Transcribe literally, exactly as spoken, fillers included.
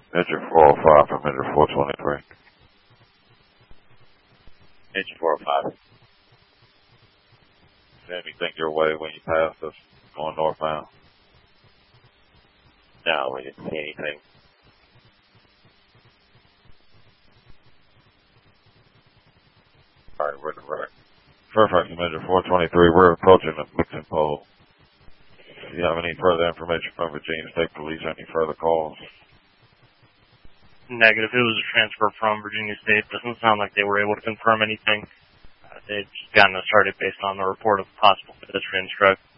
Engine four oh five from engine four twenty-three. Engine four oh five. Is anything your way when you pass us going northbound? No, we didn't see anything. Alright, we're direct. Fairfax from engine four twenty-three, we're approaching the mixing pole. Do you have any further information from Virginia State Police or any further calls? Negative. It was a transfer from Virginia State. Doesn't sound like they were able to confirm anything. Uh, they'd just gotten us started based on the report of possible pedestrian stroke.